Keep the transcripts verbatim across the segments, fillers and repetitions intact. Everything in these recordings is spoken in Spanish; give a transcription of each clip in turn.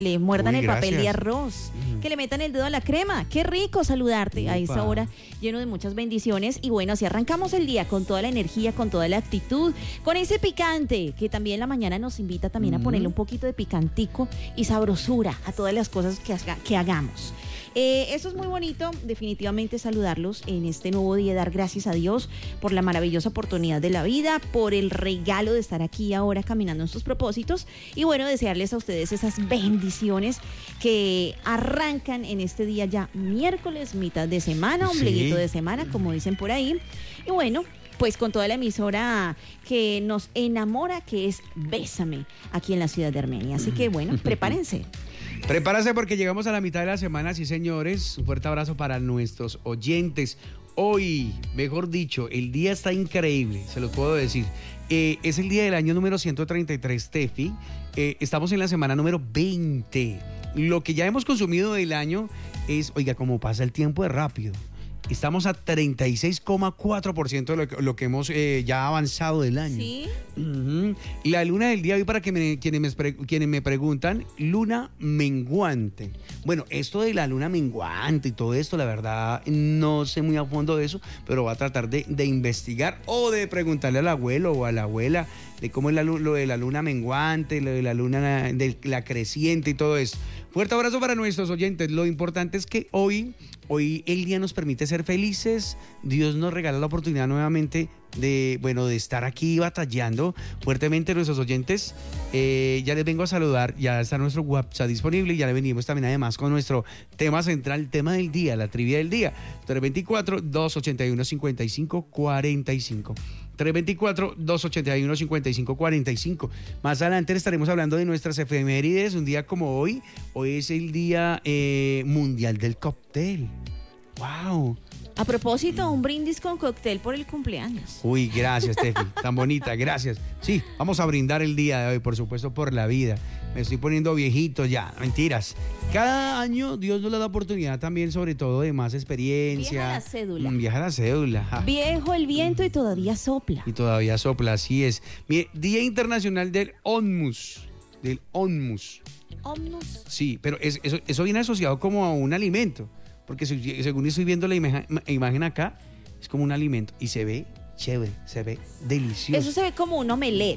le muerdan Uy, el papel gracias. de arroz, que le metan el dedo a la crema. Qué rico saludarte a esta Upa. hora, lleno de muchas bendiciones. Y bueno, así arrancamos el día con toda la energía, con toda la actitud, con ese picante, que también la mañana nos invita también a ponerle un poquito de picantico y sabrosura a todas las cosas que, haga- que hagamos. Eh, eso es muy bonito, definitivamente saludarlos en este nuevo día, dar gracias a Dios por la maravillosa oportunidad de la vida, por el regalo de estar aquí ahora caminando en sus propósitos y bueno, desearles a ustedes esas bendiciones que arrancan en este día ya miércoles, mitad de semana, Sí. ombliguito de semana, como dicen por ahí. Y bueno, pues con toda la emisora que nos enamora, que es Bésame, aquí en la ciudad de Armenia. Así que bueno, prepárense. Prepárase porque llegamos a la mitad de la semana, sí señores. Un fuerte abrazo para nuestros oyentes. Hoy, mejor dicho, el día está increíble, se lo puedo decir. Eh, es el día del año número ciento treinta y tres, Tefi. Eh, estamos en la semana número veinte. Lo que ya hemos consumido del año es, oiga, como pasa el tiempo de rápido. Estamos a treinta y seis coma cuatro por ciento de lo que, lo que hemos eh, ya avanzado del año. Sí. Ujú. Y la luna del día hoy, para que me- quienes, me, pre- quienes me preguntan, luna menguante. Bueno, esto de la luna menguante y todo esto, la verdad, no sé muy a fondo de eso, pero voy a tratar de, de investigar o de preguntarle al abuelo o a la abuela de cómo es la, lu- lo de la luna menguante, lo de la luna de la creciente y todo eso. Fuerte abrazo para nuestros oyentes. Lo importante es que hoy, hoy el día nos permite ser felices. Dios nos regala la oportunidad nuevamente de, bueno, de estar aquí batallando fuertemente nuestros oyentes. Eh, ya les vengo a saludar, ya está nuestro WhatsApp disponible y ya le venimos también además con nuestro tema central, tema del día, la trivia del día. tres dos cuatro, dos ocho uno, cinco cinco cuatro cinco. tres dos cuatro, dos ocho uno, cinco cinco cuatro cinco. Más adelante estaremos hablando de nuestras efemérides. Un día como hoy, hoy es el Día eh, Mundial del Cóctel. ¡Wow! A propósito, un brindis con cóctel por el cumpleaños. Uy, gracias, Tefi, tan bonita, gracias. Sí, vamos a brindar el día de hoy, por supuesto, por la vida. Me estoy poniendo viejito ya, mentiras. Cada año Dios nos da la oportunidad también, sobre todo, de más experiencia. Vieja la cédula. Mm, Vieja la cédula. ja. Viejo el viento y todavía sopla. Y todavía sopla, así es. Mire, Día Internacional del Onmus. Del Onmus. Omnus. Sí, pero es- eso, eso viene asociado como a un alimento. Porque se- según estoy viendo la imagen, imagen acá, es como un alimento. Y se ve chévere, se ve delicioso. Eso se ve como un omelette,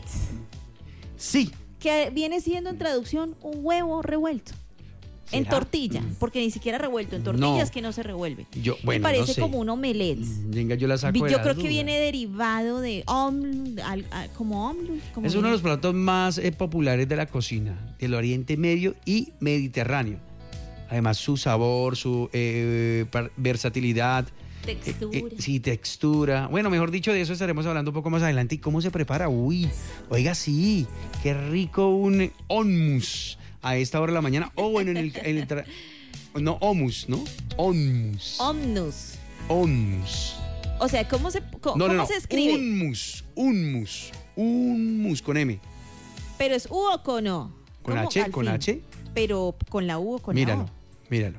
Sí. que viene siendo en traducción un huevo revuelto. En ¿Será? tortilla, porque ni siquiera revuelto. En tortilla No. es que no se revuelve. Yo, y bueno, parece no sé. como un omelette. Venga, yo la saco Yo de la creo que duda. viene derivado de om, al- al- como omlus. como Es uno de los viene. platos más eh, populares de la cocina del Oriente Medio y Mediterráneo. Además, su sabor, su eh, par- versatilidad. Textura. eh, eh, sí, textura. Bueno, mejor dicho, de eso estaremos hablando un poco más adelante. ¿Y cómo se prepara? Uy, oiga, sí, qué rico un onmus a esta hora de la mañana. O bueno, en el... en el tra- no, omus, ¿no? Onmus. Omnus. Onmus. O sea, ¿cómo se, co- No, cómo no, no. se escribe? Unmus. Unmus. Unmus con M. Pero es U o con O. ¿Con ¿Cómo? H? Al ¿Con fin. H? Pero con la U o con Míralo, la O. míralo.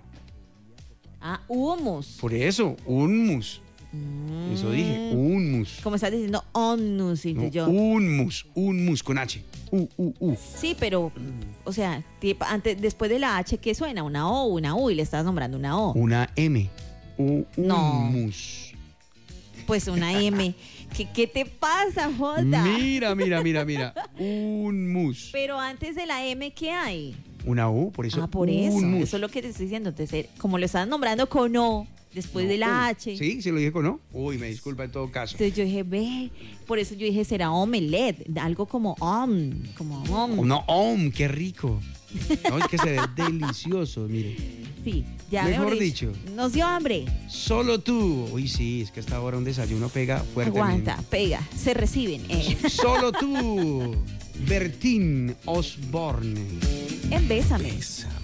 Ah, humus. Por eso, unmus. Mm. Eso dije, unmus. Como estás diciendo, omnus, y No, yo. unmus, unmus con H. U, U, U. Sí, pero, o sea, ti- antes, después de la H, ¿qué suena? ¿Una O o una U? Y le estás nombrando una O. Una M. U, No. unmus. Pues una M. ¿Qué, qué te pasa, Jota? Mira, mira, mira, mira. Unmus. Pero antes de la M, ¿qué hay? Una U, por eso. Ah, por eso. unmus. Eso es lo que te estoy diciendo. Entonces, como lo estás nombrando con O, después de la H. Sí, sí lo dije con O. Uy, me disculpa en todo caso. Entonces yo dije, ve, por eso yo dije, será omelette, algo como om, como om. No, om, qué rico. No, es que se ve delicioso, mire. Sí, ya Mejor dicho. Nos dio hambre. Solo tú. Uy, sí, es que a esta hora un desayuno pega fuertemente. Aguanta, pega, se reciben. eh. Solo tú. Bertín Osborne. En Bésame.